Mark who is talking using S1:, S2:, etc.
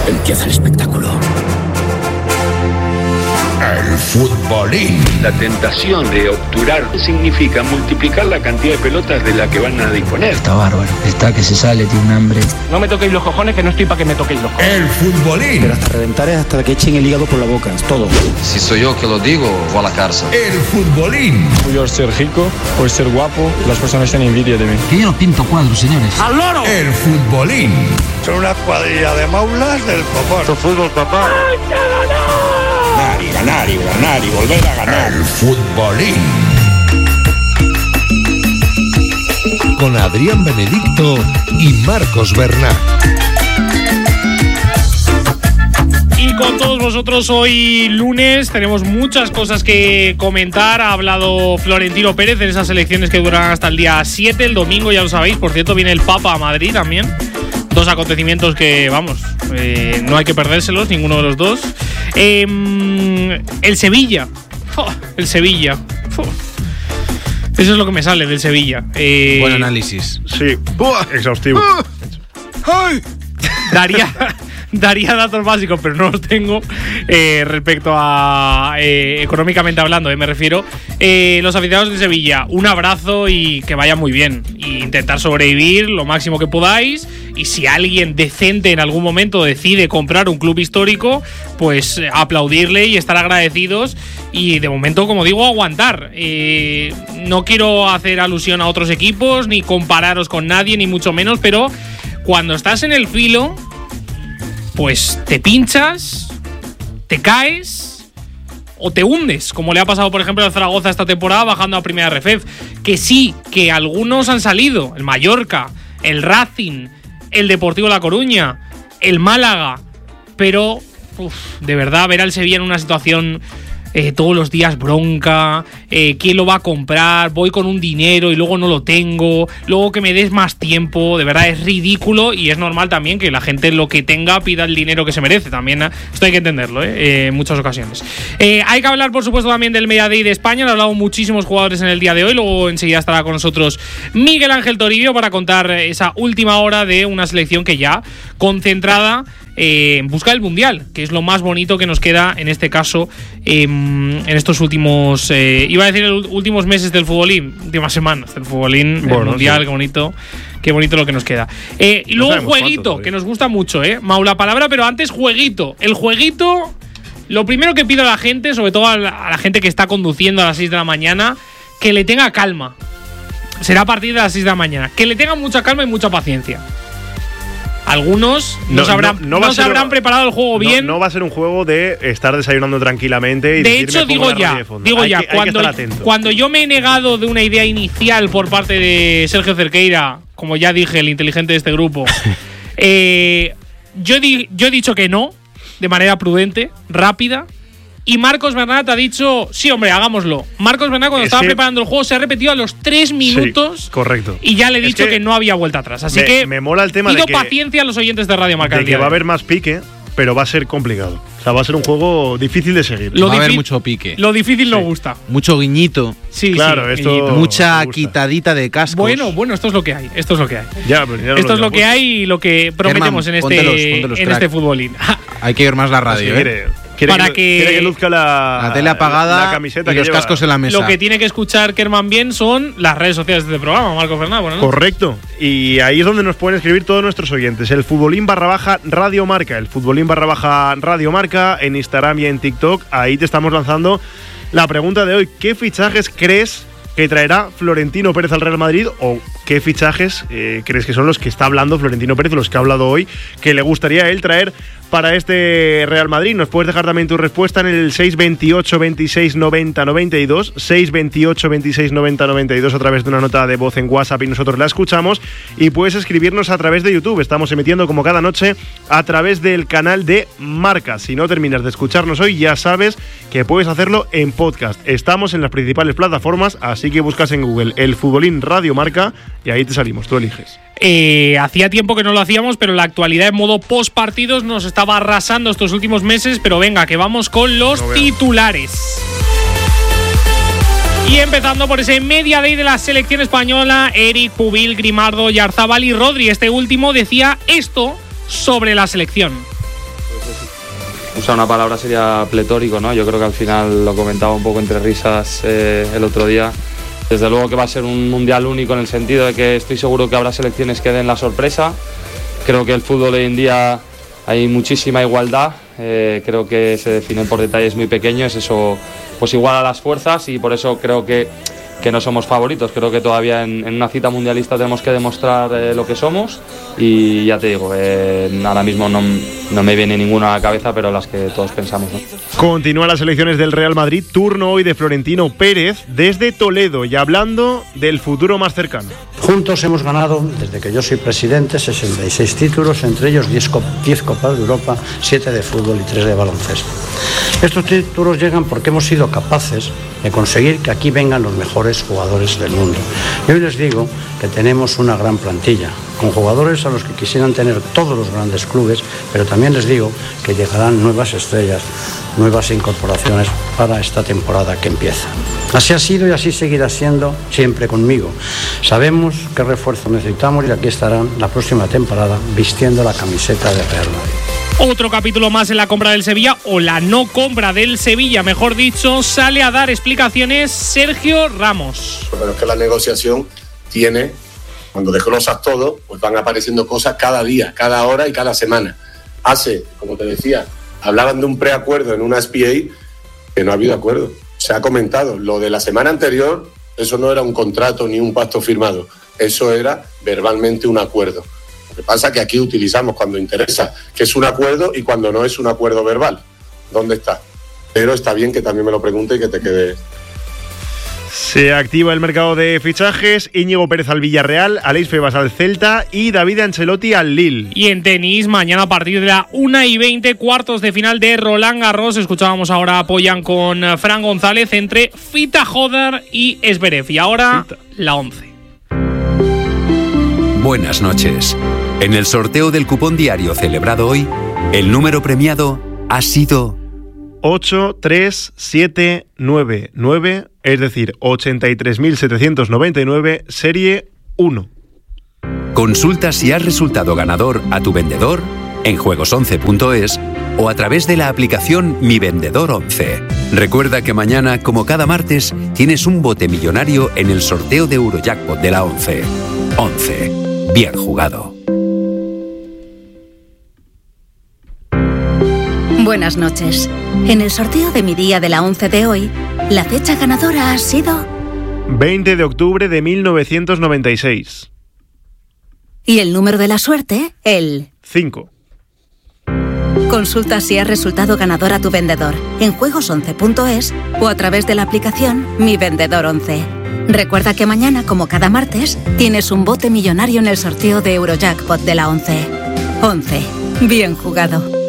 S1: Empieza el espectáculo.
S2: El futbolín.
S3: La tentación de obturar significa multiplicar la cantidad de pelotas de la que van a disponer.
S4: Está bárbaro, está que se sale, tiene un hambre.
S5: No me toquéis los cojones, que no estoy para que me toquéis los cojones.
S2: El futbolín.
S1: Pero hasta reventar es hasta que echen el hígado por la boca, es todo.
S6: Si soy yo que lo digo, voy a la cárcel.
S2: El futbolín.
S7: Por ser rico, por ser guapo, las personas tienen envidia de mí.
S4: Que yo no pinto cuadros, señores.
S1: ¡Al loro!
S2: El futbolín.
S8: Son una cuadrilla de maulas del copón.
S5: Esto es fútbol, papá.
S8: Ganar y volver a ganar.
S2: El futbolín. Con Adrián Benedicto y Marcos Bernat.
S9: Y con todos vosotros hoy lunes tenemos muchas cosas que comentar. Ha hablado Florentino Pérez en esas elecciones que duran hasta el día 7, el domingo, ya lo sabéis. Por cierto, viene el Papa a Madrid también. Dos acontecimientos que, vamos, no hay que perdérselos, ninguno de los dos. El Sevilla. El Sevilla. Eso es lo que me sale del Sevilla.
S10: Buen análisis.
S8: Sí, exhaustivo.
S9: Daría datos básicos, pero no los tengo respecto a económicamente hablando, me refiero. Los aficionados de Sevilla, un abrazo y que vaya muy bien. Y intentar sobrevivir lo máximo que podáis. Y si alguien decente en algún momento decide comprar un club histórico, pues aplaudirle y estar agradecidos. Y de momento, como digo, aguantar. No quiero hacer alusión a otros equipos, ni compararos con nadie, ni mucho menos, pero cuando estás en el filo, pues te pinchas, te caes o te hundes, como le ha pasado por ejemplo al Zaragoza esta temporada bajando a Primera Ref. Que sí, que algunos han salido, el Mallorca, el Racing, el Deportivo La Coruña, el Málaga, pero de verdad ver al Sevilla en una situación todos los días bronca, quién lo va a comprar, voy con un dinero y luego no lo tengo, luego que me des más tiempo, de verdad es ridículo. Y es normal también que la gente lo que tenga pida el dinero que se merece, también esto hay que entenderlo en muchas ocasiones. Hay que hablar por supuesto también del Media Day de España, han hablado muchísimos jugadores en el día de hoy, luego enseguida estará con nosotros Miguel Ángel Toribio para contar esa última hora de una selección que ya concentrada en busca del Mundial, que es lo más bonito que nos queda en este caso en estos últimos iba a decir últimos meses del futbolín, últimas semanas del futbolín, bueno, el Mundial, sí. Qué bonito lo que nos queda. Y luego un jueguito que nos gusta mucho, Mau la palabra, pero antes jueguito. El jueguito, lo primero que pido a la gente, sobre todo a la gente que está conduciendo a las 6 de la mañana, que le tenga calma. Será a partir de las 6 de la mañana. Que le tengan mucha calma y mucha paciencia. Algunos no se habrán preparado el juego bien.
S8: No va a ser un juego de estar desayunando tranquilamente. Y
S9: de hecho, digo ya, cuando yo me he negado de una idea inicial por parte de Sergio Cerqueira, como ya dije, el inteligente de este grupo, yo he dicho que no, de manera prudente, rápida. Y Marcos Bernat ha dicho, sí, hombre, hagámoslo. Marcos Bernat, cuando estaba preparando el juego, se ha repetido a los 3 minutos.
S8: Sí, correcto.
S9: Y ya le he dicho que no había vuelta atrás. Así que
S8: me mola el tema
S9: pido
S8: de que
S9: paciencia a los oyentes de Radio Marca.
S8: De que va a haber más pique, pero va a ser complicado. O sea, va a ser un juego difícil de seguir.
S10: Va a haber mucho pique.
S9: Lo difícil nos gusta.
S10: Mucho guiñito.
S9: Sí,
S8: claro,
S9: sí,
S8: esto
S9: guiñito.
S10: Mucha quitadita de cascos.
S9: Bueno, esto es lo que hay. Esto es lo que hay.
S8: Esto
S9: es lo que hay y lo que prometemos
S10: Germán,
S9: en este futbolín.
S10: Hay que ir más la radio,
S8: Quiere que luzca la
S10: tele apagada,
S8: la camiseta
S10: y los cascos en la mesa.
S9: Lo que tiene que escuchar Kerman bien son las redes sociales de este programa, Marco Fernández.
S8: Correcto. Y ahí es donde nos pueden escribir todos nuestros oyentes. El futbolín /Radio Marca. El futbolín /Radio Marca en Instagram y en TikTok. Ahí te estamos lanzando la pregunta de hoy. ¿Qué fichajes crees que traerá Florentino Pérez al Real Madrid? ¿O qué fichajes crees que son los que está hablando Florentino Pérez, los que ha hablado hoy, que le gustaría a él traer para este Real Madrid? Nos puedes dejar también tu respuesta en el 628 26 90 92, 628 26 90 92 a través de una nota de voz en WhatsApp y nosotros la escuchamos. Y puedes escribirnos a través de YouTube. Estamos emitiendo como cada noche a través del canal de Marca. Si no terminas de escucharnos hoy, ya sabes que puedes hacerlo en podcast. Estamos en las principales plataformas, así que buscas en Google El Futbolín Radio Marca y ahí te salimos, tú eliges.
S9: Hacía tiempo que no lo hacíamos, pero la actualidad en modo post partidos nos estaba arrasando estos últimos meses. Pero venga, que vamos con los titulares. Y empezando por ese Media Day de la selección española, Eric, Pubil, Grimaldo, Yarzabal y Rodri. Este último decía esto sobre la selección.
S6: usar una palabra sería pletórico, ¿no? Yo creo que al final lo comentaba un poco entre risas el otro día. Desde luego que va a ser un mundial único en el sentido de que estoy seguro que habrá selecciones que den la sorpresa. Creo que el fútbol hoy en día hay muchísima igualdad, creo que se definen por detalles muy pequeños, eso pues iguala las fuerzas y por eso creo que no somos favoritos. Creo que todavía en una cita mundialista tenemos que demostrar lo que somos y ya te digo, ahora mismo no me viene ninguna a la cabeza, pero las que todos pensamos, ¿no?
S8: Continúan las elecciones del Real Madrid, turno hoy de Florentino Pérez desde Toledo y hablando del futuro más cercano.
S11: Juntos hemos ganado, desde que yo soy presidente, 66 títulos, entre ellos 10 Copas de Europa, 7 de fútbol y 3 de baloncesto. Estos títulos llegan porque hemos sido capaces de conseguir que aquí vengan los mejores jugadores del mundo. Y hoy les digo que tenemos una gran plantilla, con jugadores a los que quisieran tener todos los grandes clubes, pero también les digo que llegarán nuevas estrellas, nuevas incorporaciones para esta temporada que empieza. Así ha sido y así seguirá siendo siempre conmigo. Sabemos qué refuerzo necesitamos y aquí estarán la próxima temporada vistiendo la camiseta de Real Madrid.
S9: Otro capítulo más en la compra del Sevilla, o la no compra del Sevilla, mejor dicho, sale a dar explicaciones Sergio Ramos.
S12: Pero es que la negociación tiene, cuando desglosas todo, pues van apareciendo cosas cada día, cada hora y cada semana. Como te decía, hablaban de un preacuerdo en una SPA que no ha habido acuerdo. Se ha comentado, lo de la semana anterior, eso no era un contrato ni un pacto firmado, eso era verbalmente un acuerdo. Lo que pasa es que aquí utilizamos cuando interesa que es un acuerdo y cuando no es un acuerdo verbal. ¿Dónde está? Pero está bien que también me lo pregunte y que te quede.
S8: Se activa el mercado de fichajes, Íñigo Pérez al Villarreal, Aleix Febas al Celta y David Ancelotti al Lille.
S9: Y en tenis, mañana a partir de la 1:20, cuartos de final de Roland Garros. Escuchábamos ahora a Poyan con Fran González entre Fita Joder y Zverev. Y ahora la 11.
S13: Buenas noches. En el sorteo del cupón diario celebrado hoy, el número premiado ha sido
S8: 83799, es decir, 83.799, serie 1.
S13: Consulta si has resultado ganador a tu vendedor en juegos11.es o a través de la aplicación Mi Vendedor 11. Recuerda que mañana, como cada martes, tienes un bote millonario en el sorteo de Eurojackpot de la 11. 11. Bien jugado.
S14: Buenas noches. En el sorteo de mi día de la 11 de hoy, la fecha ganadora ha sido
S8: 20 de octubre de 1996.
S14: Y el número de la suerte, el
S8: 5.
S14: Consulta si has resultado ganador a tu vendedor en juegos11.es o a través de la aplicación Mi Vendedor 11. Recuerda que mañana, como cada martes, tienes un bote millonario en el sorteo de Eurojackpot de la 11. 11. Bien jugado.